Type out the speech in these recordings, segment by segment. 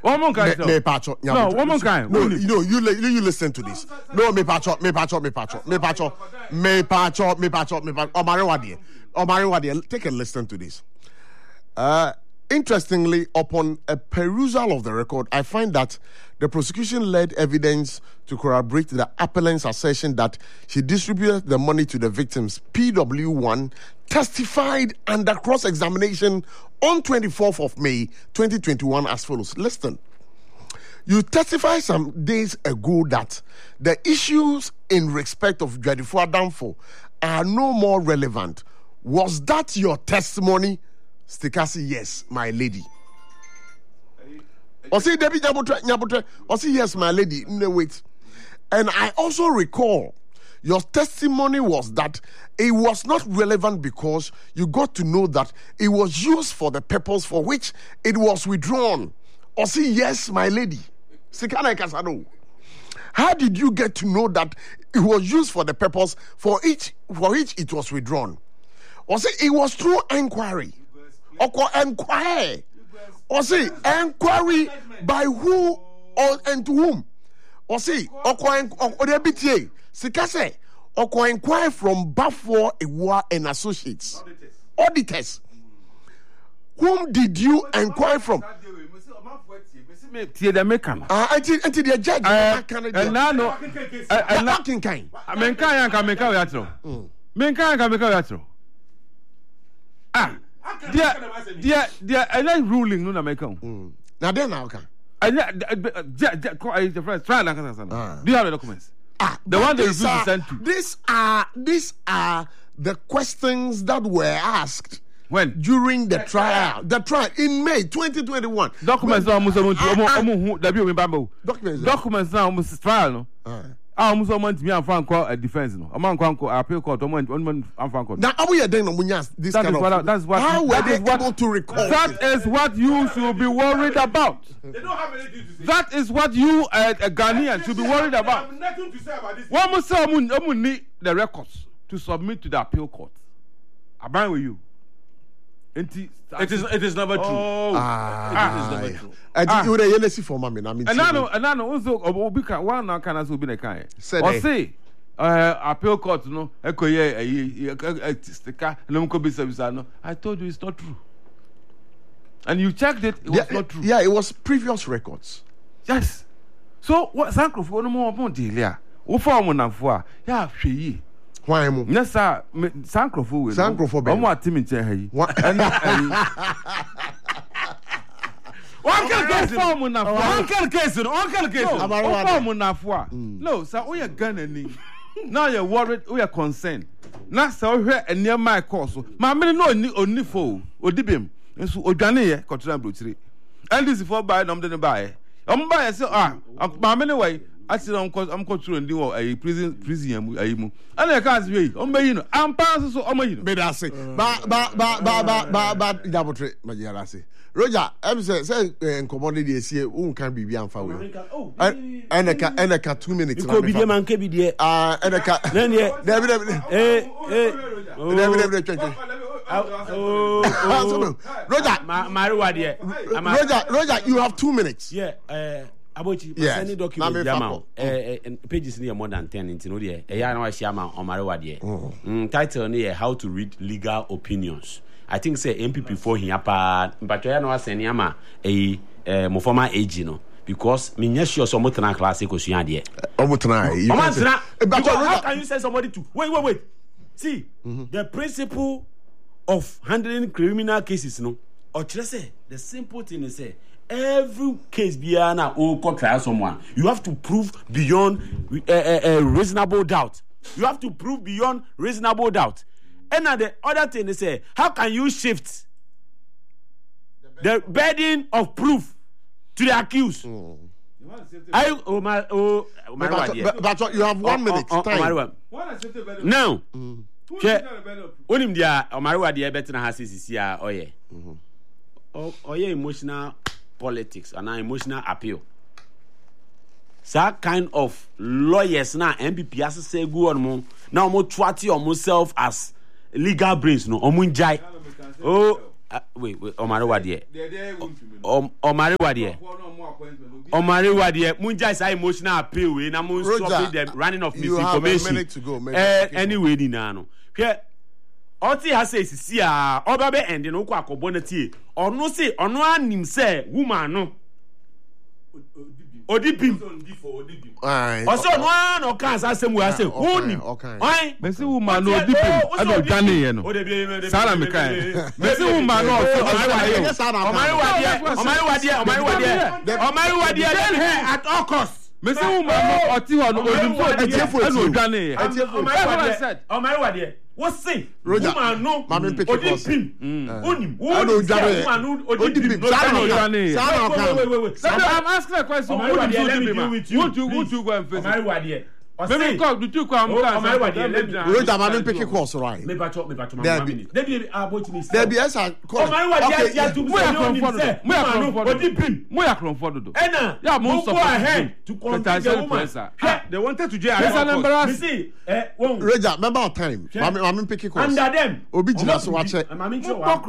One kind. Me pacho. No, one kind. No, you listen to this. No, me pacho. Omariwadi, take a listen to this. Interestingly, upon a perusal of the record, I find that the prosecution led evidence to corroborate the appellant's assertion that she distributed the money to the victims. PW1 testified under cross-examination on 24th of May 2021 as follows. Listen. You testified some days ago that the issues in respect of Dwadifo Adamfo are no more relevant. Was that your testimony? Stikasi, yes, my lady. Osi Debbie Nyabutre. Osi, yes, my lady. No, wait. And I also recall your testimony was that it was not relevant because you got to know that it was used for the purpose for which it was withdrawn. Osi, yes, my lady. Sikana Kasano. How did you get to know that it was used for the purpose for which it was withdrawn? Osi, it was through inquiry. Inquiry. Or say inquiry by who and to whom? Or say BTA. Sikase or inquire from Bafor Ewa and Associates. Auditors. Whom did you inquire from? Until the judge. And now no. Dear, ruling no make now then now can. Do you have the documents? The one they sent to. These are the questions that were asked when during the trial. The trial in May 2021. Documents now trial no. Almost a month, me and Franco a defense. No, a man can appeal court. One Franco. Now, are we then this kind of? That's what. How were they able to recall? That is what you should be worried about. They don't have anything to say. That is what you, a Ghanaian, should be worried about. I have nothing to say about this. One must say, need the records to submit to the appeal court. I buy with you. It is never true. Oh, it is never true. You would have seen for me. And I know also one now can also be a kind. Or say appeal court no sticker no. I told you it's not true. And you checked it, it was not true. Yeah, it was previous records. Yes. So what Sancrophone no more deal here. Wo form na fo ya hwe Why mo? Yes sir, Sancrophone we. Sancrophone be. Omo atimi nche ha yi. Uncle case. No, sir, we are Ghanaian. Now you're worried, we are concerned. Now, so here and near my course. My men no only for Odibim. And so Odane, Cotton Blue. And this is for buy, I'm going buy. I'm buy, I say, my men away. I said, I'm controlling a prison, and I can't be. I'm passing so but I say, but double trick, my dear. I say, Roger, I'm saying, commodity is here, who can be beyond for and a cat 2 minutes. Could be the man, can be there. And a cat, then, Roger, you have 2 minutes. Yeah, about you send document jama pages near more than 10 into no there I know shama on my title near how to read legal opinions. I think say MPP for him pa but I know send yama mo former age no because me nya sure so motana classic osua de how can you send somebody to wait see the principle of handling criminal cases no or say the simple thing is say every case biana or court trial someone you have to prove beyond reasonable doubt. You have to prove beyond reasonable doubt. And now the other thing is say how can you shift the burden of proof to the accused? But you have 1 minute time. Now onim dia Omarwa dia better has CCC oye oye emotional politics and emotional appeal. That kind of lawyers now MPP as say go on mo now mo twati on self as legal brains no omunjai. Oh wait Omarwa dia Omarwa dia Omari Wadie, Munja is emotional appeal, we na mun stop the running of you have a misinformation. minute to go, maybe. Anyway, ni nano. Here, Oti has says, see, Obabe and the Noko Akobonati, or no say, or no anim say, woman, no. Odipim. Also, one or cans I say, I say, who him? Why? Messi woman no dipim. I don't done it, no. Sarah Mekai. Messi woman no. Omari Wadia, at all costs. Messi woman no. Oti wa no. Odipim. I don't done it. Omari Wadia. What's say? Roger, woman no. Mami pick it first. Onim. Wait. I'm asking a question. Let me deal with you. Would you go and face Omari Wadia. Maybe call the two come. Roger, Mami pick it course, right? Me bacho. There be yes, I call. Omari Wadia to Mo ya Crawford do. Yeah, mo go ahead to contact the woman. They wanted to jail. Yes, an embarrass. You see, Roger, remember our time. Mami pick it course. Under them. Obi jina so watch. Under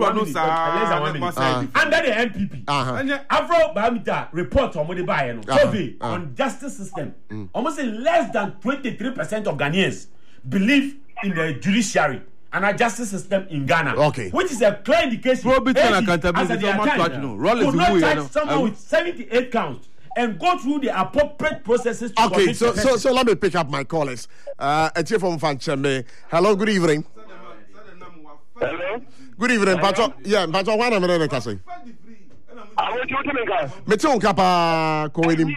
the MPP. Afro Barometer report on the buy survey on justice system. Almost less than 23% of Ghanaians believe in the judiciary and a justice system in Ghana. Okay. Which is a clear indication Robert and accountability could not charge someone with 78 counts and go through the appropriate processes to okay, so let me pick up my callers. A chief from Fancheme. Hello, good evening. Hello. Good evening, Pacho. Yeah, Pacho, one of them can say. I want you to make us. Meton Kappa Coedim.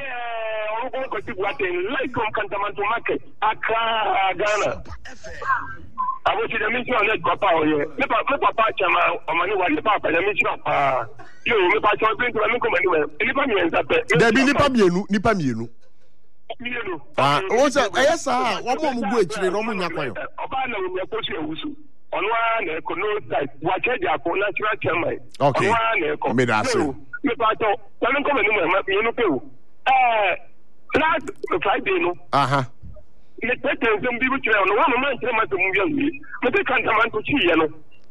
Like Cantamanto Market, Accra, Ghana. I want you to mention on that Papa here. Papa Chama, or Manu, the Papa, the mission of you, Papa, going to come anywhere. There be Nipa Mienu. What's that? Yes, sir. One more word, Roman Yakoyo. Obana will be a push on one economic, what I natural chairman. Okay. Me that's it. Me Pato, don't come anywhere, you know. Last Friday, no. Me take some people to one man tell me to move me. But they can't come to see, you know.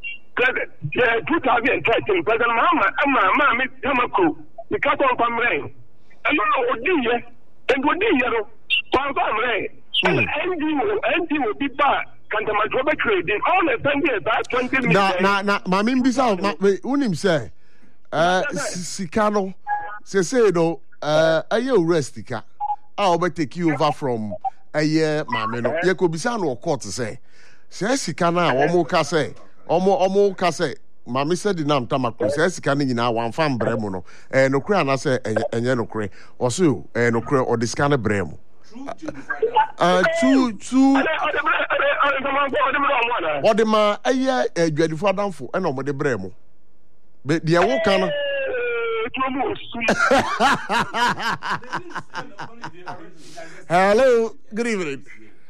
2013, President Mama, me Tamako, the cut on from rain. And you know, Odia, and Odia, one from rain. And ND will be back. Can't my trouble trade in all the 10 years, that's 20 minutes. Now, Mammy Bissau, Unim say, Sicano, say, no, a year restica. I'll take you over from a year, Mamma. You could be sound or court to say. Says Sicana, or more casse, or more casse. Mammy said the name Tamako, says Sicani now one fan Bremono, and no crown, I say, and yellow cray, or so, and no cray, or this kind of Bremo. Two. What the ma a year a good for down for and over the Bremo. But the Awokana. Hello, good evening.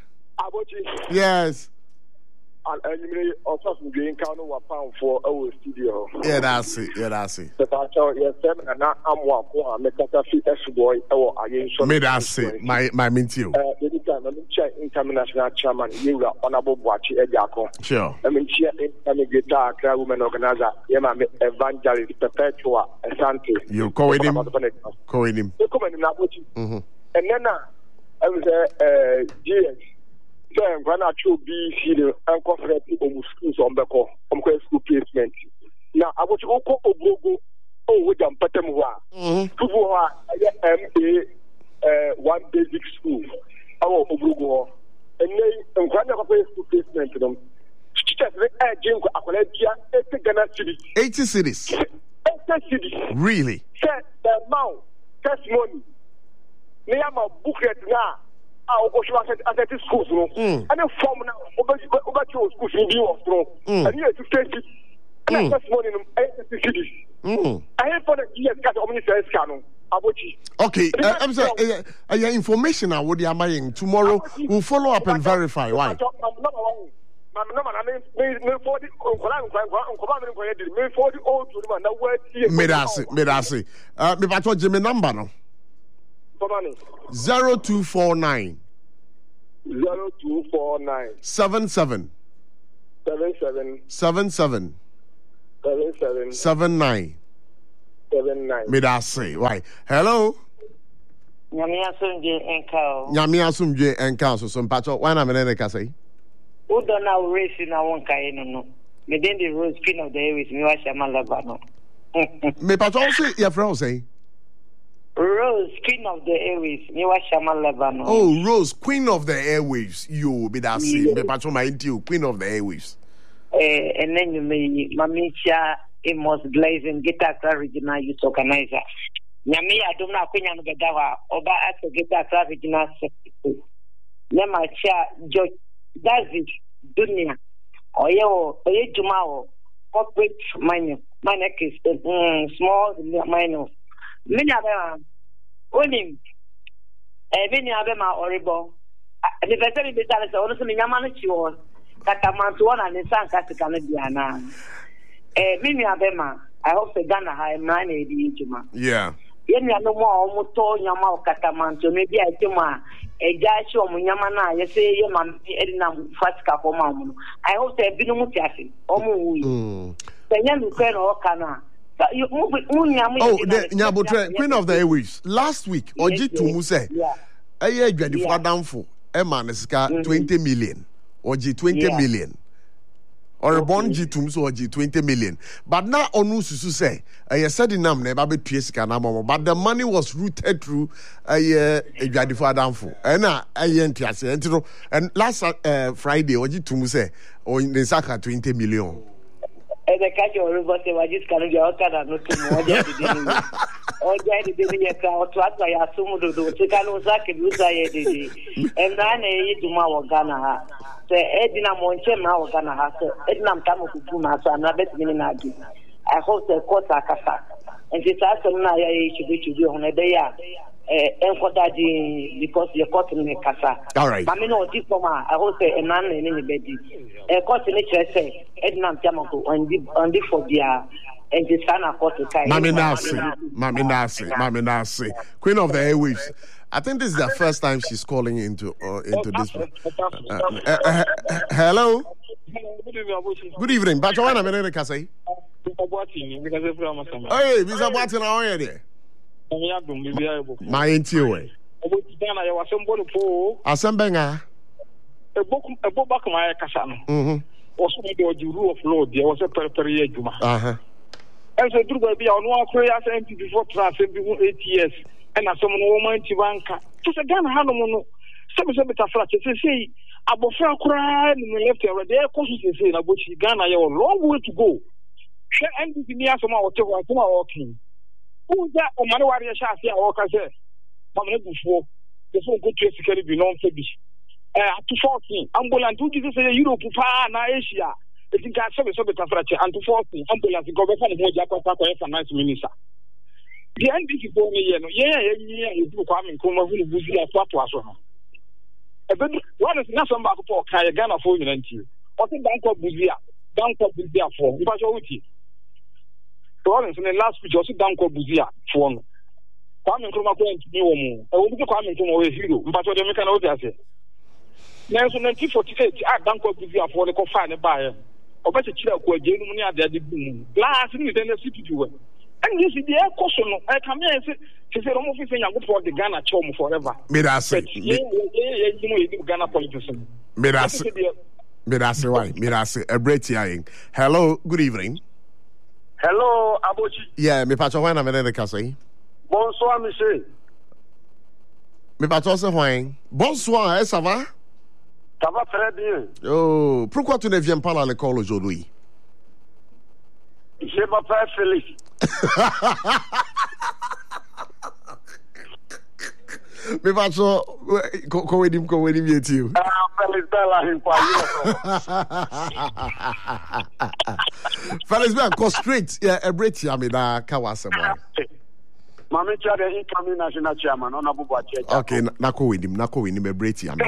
Yes. And also being counted one pound for our studio. Yeah, that's it. The pastor, yes, and now I'm one, make a fit as boy, or I ain't me that's it. My mint you. Anytime I'm check international chairman, you are honorable watch Ediaco. Sure. I mean, I'm a guitar, woman organizer, Yama evangelist, perpetua, Asante. You call him. You come in that watching. And then I was GX. So I'm going to be seen and confident on schools on the call, on school placement. Now, I want to go Obogo, with them, Patamua, MA, one basic school, our Obogo, and then I'm going to go school placement to them. 80 cities. Really? The amount, testimony. Near booklet now. I said schools, and then form now over schools in view of and you have to face it. And that's morning, cities. I have for the years got a minister canon. Okay, I'm sorry. Your information I would be amazing. Tomorrow we'll follow up and verify. Why? Medasi. Me pato Jimmy number no. 0249 77 79 79. Me that say. Why? Hello. Nyamia Sunday and cow. Nyamia Sumje and Council. Some patch. Why not? Me can say. Who don't know race in our one no. Me then the rose queen of the airways. Me wa Shama Labano. Me patch also your friend say. Rose queen of the airways. Me wa Shama Labano. Oh, Rose, Queen of the Airwaves. You be that say. Me patch my into Queen of the Airwaves. And then you may Mamicha Amos Blazing Guitar Original Youth Organizer. Nyame adom na akwenya no beda wa oba aso guitar original secretary. Nyama cha George David Dunia. Oye juma o corporate minor case small minor. Many abema onim many abema oribo. The person be tell us ono so nyama no chi o katamanto na ne sanka sika no bia na. Many abema I hope the Ghana high man e juma. Yeah. Yenya no mo omuto nyama okatamanto me bia etema eja shi omunyama na ye say ye mam edi na fatika for mamu. I hope say binu mutiase omu wi. Senya lu kwe no kana. Oh, the Nyabotre, Queen of the Airwaves. Last week, Oji Tumu say, "Aye, you for downfall. Emma Neska 20 million. Oji 20 million. Or a bond G2 so G 20 million. But now Onu Susu say, I said in Nam never be Piesca, but the money was routed through a Jadifa downfall. And and last Friday, Oji Tumu say, or in the Saka 20 million. The catch of river was just coming out and not to more. Or the day or to ask I assume to do Chicano Saki, and then a Duma Ghana. Edina Monche now Ghana has Ednam Tamu Puma, so I'm not betting in Nagi. I hope the court are Kasa. And it's also now should be to be on a day. Because you're caught in the Kasa. All right. I mean, diploma, I hope a man in anybody. A court in nature say Ednam Tamako on the phobia. And the son of course, Mami Nasi, Queen of the Airwaves. I think this is the first time she's calling into this. Hello. Good evening. But you want to make a say? Hey, Mr. Barton, how are you? My intuition. Asembenga. A book back my Casano. Also, the rule of law, there was a periphery Juma. And so, do be on one prayer empty before trust 8 years. And as someone woman Chivanka, just a gun Hanomono, some flat. Say, Abofra cry in the left area. There, courses say, about Ghana, you have a long way to go. She ended in the ass of my walking. Who's that? Oh, my warrior shall see our Casa. Mamma before the phone good to security belongs to be. 214, ambulance, who did say Europe, Asia. I think I saw a fracture and 214, ambulance, government, Moja, nice minister. The end is for me, you do come in Kuma who will be a papa. What is not some back for Kayagana for you and you? Or the Bank of Buzia, for Bajoti. Florence in the last week, also Bank of Buzia for Kwame Kuma going to be more. I will be coming to a hero, but what the American say. Now, 1948, at Bank of Buzia for the confined buyer. Or better, Chile, who are genuinely at the boom. Last in the city to work. And this is the air caution. I come here and say, she said, almost saying, I go for the Ghana chom forever. Mirase. Ghana politician. Mirase, why? Mirase, a break here. Hello, good evening. Hello, Abochi. Yeah, me pacho wine, I'm in the Cassie. Bonsoir, monsieur. Me pacho se wine. Bonsoir, ça va? Ça va très bien. Oh, pourquoi tu ne viens pas à l'école aujourd'hui? Je m'appelle Félix. Me pacho, ko wedim yeti. Félix Bella Félix Bella, go straight. Yeah, a break here me da kawase boy. Mami cha the incoming national chairman on Abu Bakar. Okay, nako wedim a break here me.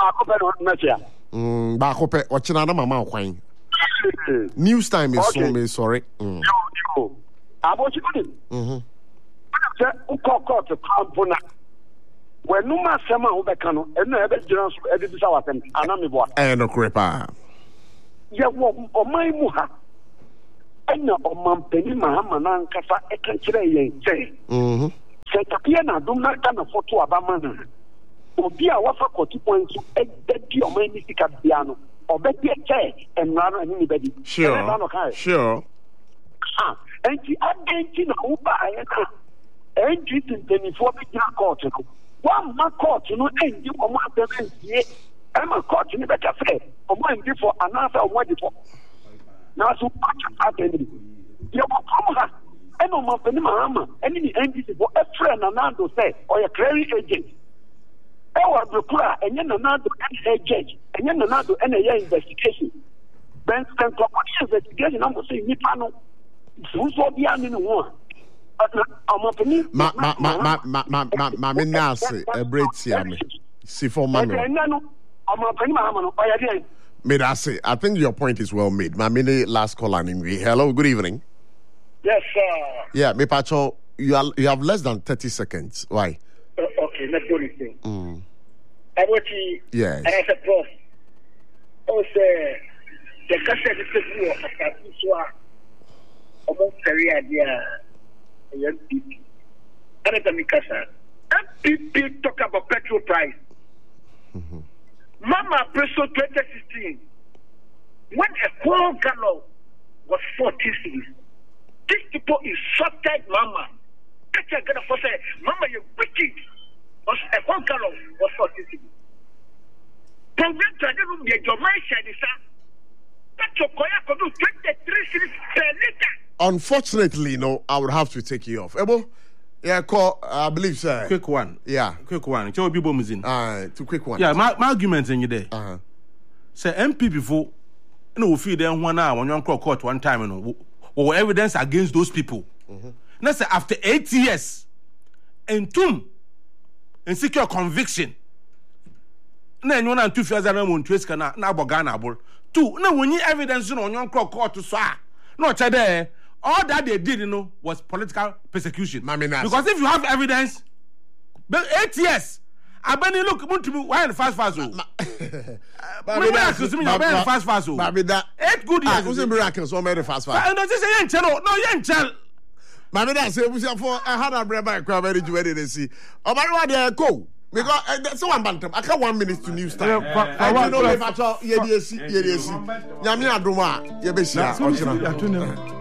Ba ko pe o china na mama kwan. News time is so me sorry. Abochi good. Say ukoko to kampuna. When no ma sema wo beka no eno e be jira so e bi sa wasem anami bo. No crepa. Ye wo o mai mu ha. ɛna ɔmampani mahama no ankasa ɛka kyerɛ yɛn sɛ sɛ tapeɛ na adom na ka na foto abama no obi a wafa kɔte pɔn so ɛdadi ɔman ne sika bia no ɔbɛdi kyɛ mmara no ɛne ne bɛdi sure ɛnti adɛnti na wobaeɛ na ɛngye mpanyinfoɔ bɛgyina kɔɔto no woamma kɔɔto no ɛndi ɔmo asɛm ansie ɛma kɔɔto no bɛka sɛ ɔmo andi fɔ anaasɛ ɔmo adi fɔ nanso woakya adɛn no yɛwɔkɔm ha ɛna ɔmampani mahama ɛne ne ndc fɔ ɛfrɛ nanado sɛ ɔyɛ clearing agent ɛwɔ abirikura a ɛnyɛ nanado ɛna ɛyɛ judge ɛnyɛ nanado ɛna ɛyɛ investigation bɛnkɔkɔ ne investigation na mo sɛ nnipa no nsuo biara ne ne ho a ɔmampani maame nnaase ɛbrɛ tia me sifo ma me ɛnɛ no ɔmampani mahama no ɔyɛ deɛ Medase, I think your point is well made. My mini last call and Ingrid. Hello, good evening. Yes, sir. Yeah, me Pacho, you have less than 30 seconds. Why? Okay, let's go listen. I want to. Yes. And I said, Prof. I say the cassette is the of Katuswa almost career idea. MPP. And it's a Mikasa. MPP talk about petrol price. Mama Preso 2016, when a whole gallon was 40 cities, these people insulted Mama. That's a good for say, Mama, you wicked. Was a whole gallon was 40 cities. Problem to the your mind said this. That's your koya could do 23 cities per liter. Unfortunately, no, I would have to take you off. Ebo? Yeah, call, I believe, sir. Quick one. Yeah. Quick one. Tell people missing. Two quick ones. Yeah, my argument in you there. Say MP before, no, feed them 1 hour when you court one time, you know, or evidence against those people. Now, say after 8 years, and two, and secure conviction. Now, you want 2 years and I'm twist can now Bogana ball. 2, no, when you evidence on your court to swear. No, there. All that they did, you know, was political persecution. Because if you have evidence, 8 years, I bet you look, why in the fast? Fast 8 good years. Who's a miracle? So many fast. And I say, young child, no young child. My mother said, "We have for I had a bread by crab ready to see. Oh, my God, they go. Because that's one bantam. I can't 1 minute to news time. I don't know if I saw Yediesi. Yamia Duma, Yebesia.